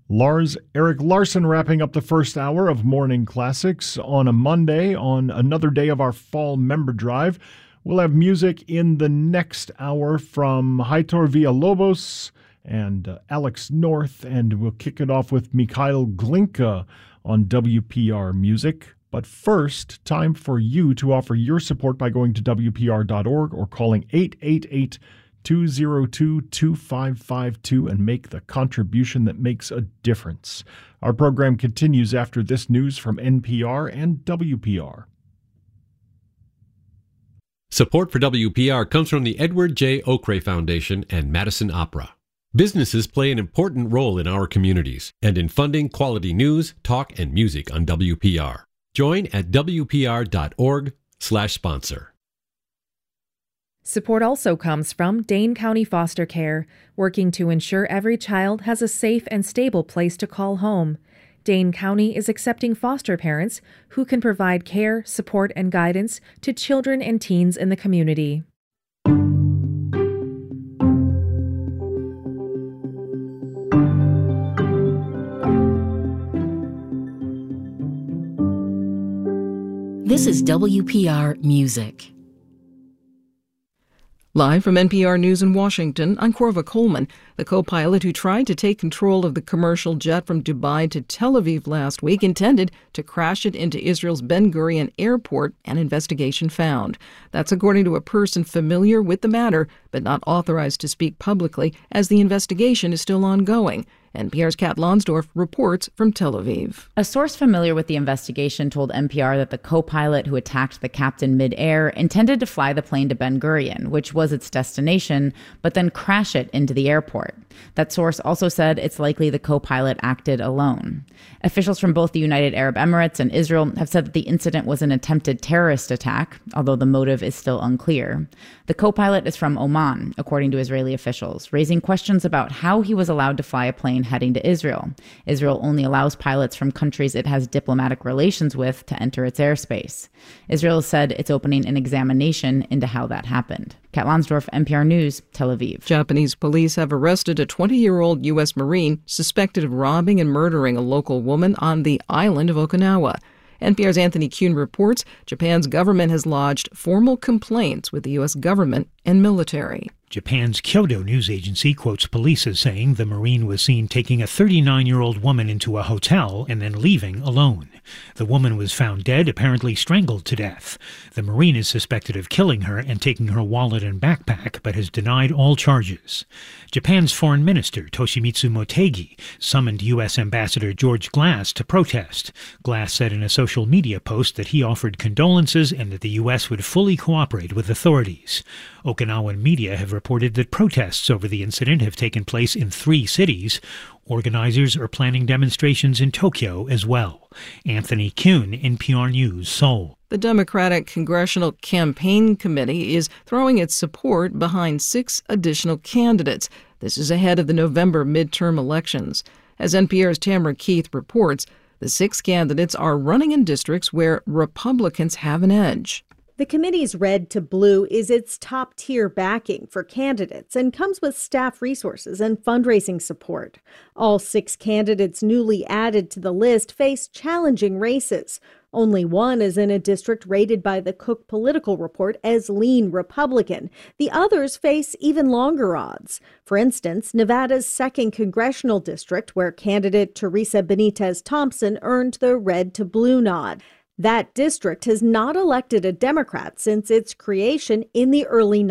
Eric Larson wrapping up the first hour of Morning Classics on a Monday, on another day of our fall member drive. We'll have music in the next hour from Heitor Villalobos and Alex North, and we'll kick it off with Mikhail Glinka on WPR Music. But first, time for you to offer your support by going to WPR.org or calling 888-202-2552 and make the contribution that makes a difference. Our program continues after this news from NPR and WPR. Support for WPR comes from the Edward J. Okray Foundation and Madison Opera. Businesses play an important role in our communities and in funding quality news, talk, and music on WPR. Join at WPR.org/sponsor. Support also comes from Dane County Foster Care, working to ensure every child has a safe and stable place to call home. Dane County is accepting foster parents who can provide care, support, and guidance to children and teens in the community. This is WPR Music. Live from NPR News in Washington, I'm Corva Coleman. The co-pilot who tried to take control of the commercial jet from Dubai to Tel Aviv last week intended to crash it into Israel's Ben Gurion airport, an investigation found. That's according to a person familiar with the matter, but not authorized to speak publicly, as the investigation is still ongoing. NPR's Kat Lonsdorf reports from Tel Aviv. A source familiar with the investigation told NPR that the co-pilot who attacked the captain mid-air intended to fly the plane to Ben Gurion, which was its destination, but then crash it into the airport. That source also said it's likely the co-pilot acted alone. Officials from both the United Arab Emirates and Israel have said that the incident was an attempted terrorist attack, although the motive is still unclear. The co-pilot is from Oman, according to Israeli officials, raising questions about how he was allowed to fly a plane heading to Israel. Israel only allows pilots from countries it has diplomatic relations with to enter its airspace. Israel said it's opening an examination into how that happened. Kat Lonsdorf, NPR News, Tel Aviv. Japanese police have arrested a 20-year-old U.S. Marine suspected of robbing and murdering a local woman on the island of Okinawa. NPR's Anthony Kuhn reports Japan's government has lodged formal complaints with the U.S. government and military. Japan's Kyodo news agency quotes police as saying the Marine was seen taking a 39-year-old woman into a hotel and then leaving alone. The woman was found dead, apparently strangled to death. The Marine is suspected of killing her and taking her wallet and backpack, but has denied all charges. Japan's Foreign Minister Toshimitsu Motegi summoned U.S. Ambassador George Glass to protest. Glass said in a social media post that he offered condolences and that the U.S. would fully cooperate with authorities. Okinawan media have reported that protests over the incident have taken place in 3 cities. Organizers are planning demonstrations in Tokyo as well. Anthony Kuhn, NPR News, Seoul. The Democratic Congressional Campaign Committee is throwing its support behind 6 additional candidates. This is ahead of the November midterm elections. As NPR's Tamara Keith reports, the 6 candidates are running in districts where Republicans have an edge. The committee's Red to Blue is its top-tier backing for candidates and comes with staff resources and fundraising support. All 6 candidates newly added to the list face challenging races. Only one is in a district rated by the Cook Political Report as lean Republican. The others face even longer odds. For instance, Nevada's 2nd congressional district, where candidate Teresa Benitez Thompson earned the Red to Blue nod. That district has not elected a Democrat since its creation in the early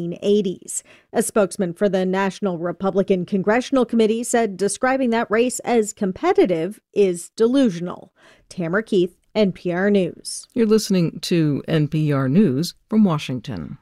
1980s. A spokesman for the National Republican Congressional Committee said describing that race as competitive is delusional. Tamara Keith, NPR News. You're listening to NPR News from Washington.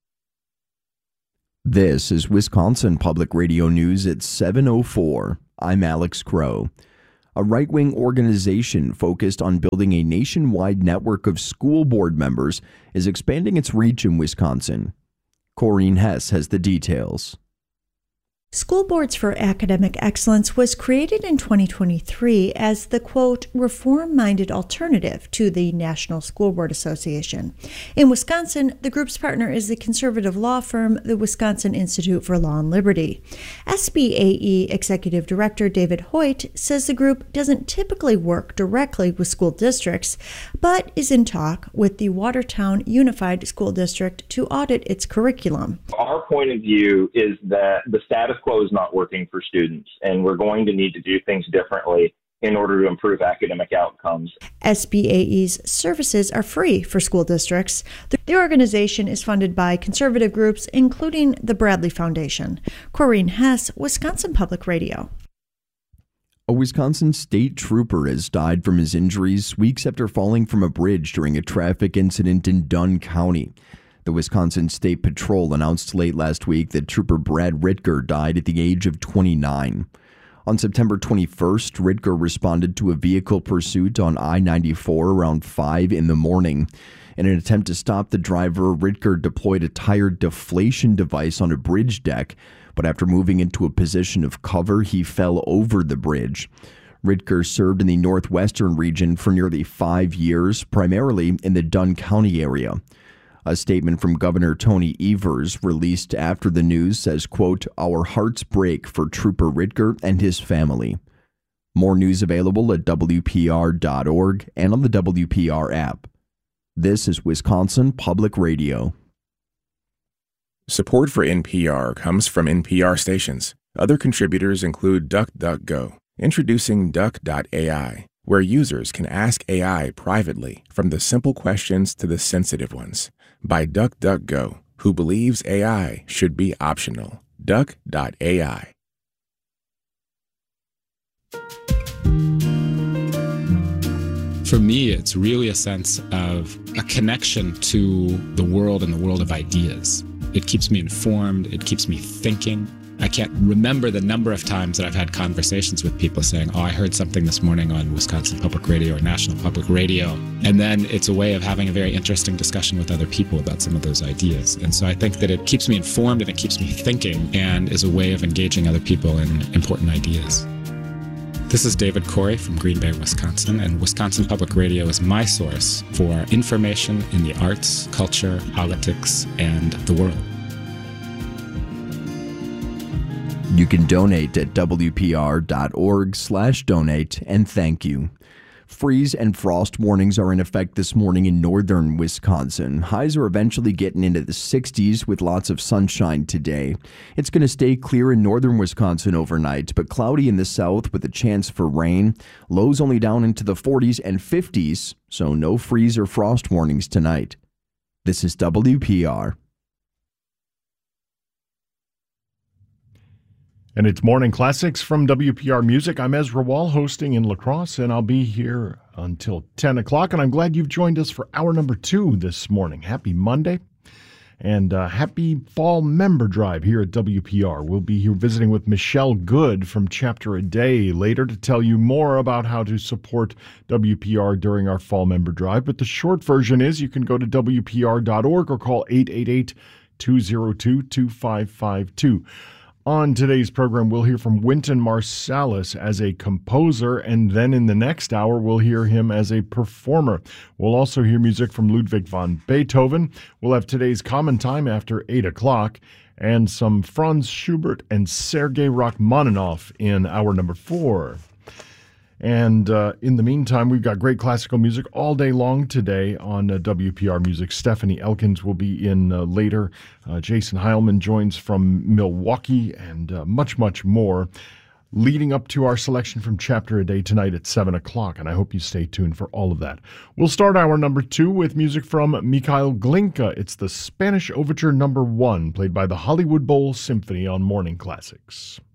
This is Wisconsin Public Radio News at 7:04. I'm Alex Crow. A right-wing organization focused on building a nationwide network of school board members is expanding its reach in Wisconsin. Corrine Hess has the details. School Boards for Academic Excellence was created in 2023 as the, quote, reform-minded alternative to the National School Board Association. In Wisconsin, the group's partner is the conservative law firm, the Wisconsin Institute for Law and Liberty. SBAE Executive Director David Hoyt says the group doesn't typically work directly with school districts, but is in talk with the Watertown Unified School District to audit its curriculum. Our point of view is that the status quo is not working for students, and we're going to need to do things differently in order to improve academic outcomes. SBAE's services are free for school districts. The organization is funded by conservative groups, including the Bradley Foundation. Corinne Hess, Wisconsin Public Radio. A Wisconsin state trooper has died from his injuries weeks after falling from a bridge during a traffic incident in Dunn County. The Wisconsin State Patrol announced late last week that Trooper Brad Ritger died at the age of 29. On September 21st, Ritger responded to a vehicle pursuit on I-94 around 5 in the morning. In an attempt to stop the driver, Ritger deployed a tire deflation device on a bridge deck, but after moving into a position of cover, he fell over the bridge. Ritger served in the northwestern region for nearly 5 years, primarily in the Dunn County area. A statement from Governor Tony Evers released after the news says, quote, "Our hearts break for Trooper Ritger and his family." More news available at WPR.org and on the WPR app. This is Wisconsin Public Radio. Support for NPR comes from NPR stations. Other contributors include DuckDuckGo, introducing Duck.ai, where users can ask AI privately from the simple questions to the sensitive ones. By DuckDuckGo, who believes AI should be optional. Duck.ai. For me, it's really a sense of a connection to the world and the world of ideas. It keeps me informed. It keeps me thinking. I can't remember the number of times that I've had conversations with people saying, oh, I heard something this morning on Wisconsin Public Radio or National Public Radio. And then it's a way of having a very interesting discussion with other people about some of those ideas. And so I think that it keeps me informed and it keeps me thinking and is a way of engaging other people in important ideas. This is David Corey from Green Bay, Wisconsin, and Wisconsin Public Radio is my source for information in the arts, culture, politics, and the world. You can donate at WPR.org/donate, and thank you. Freeze and frost warnings are in effect this morning in northern Wisconsin. Highs are eventually getting into the 60s with lots of sunshine today. It's going to stay clear in northern Wisconsin overnight, but cloudy in the south with a chance for rain. Lows only down into the 40s and 50s, so no freeze or frost warnings tonight. This is WPR. And it's Morning Classics from WPR Music. I'm Ezra Wall, hosting in La Crosse, and I'll be here until 10 o'clock. And I'm glad you've joined us for hour number 2 this morning. Happy Monday, and happy Fall Member Drive here at WPR. We'll be here visiting with Michelle Good from Chapter A Day later to tell you more about how to support WPR during our Fall Member Drive. But the short version is you can go to WPR.org or call 888-202-2552. On today's program, we'll hear from Wynton Marsalis as a composer, and then in the next hour, we'll hear him as a performer. We'll also hear music from Ludwig van Beethoven. We'll have today's Common Time after 8 o'clock, and some Franz Schubert and Sergei Rachmaninoff in hour number 4. And in the meantime, we've got great classical music all day long today on WPR Music. Stephanie Elkins will be in later. Jason Heilman joins from Milwaukee, and much, much more, leading up to our selection from Chapter A Day tonight at 7 o'clock. And I hope you stay tuned for all of that. We'll start hour number 2 with music from Mikhail Glinka. It's the Spanish Overture No. 1, played by the Hollywood Bowl Symphony on Morning Classics.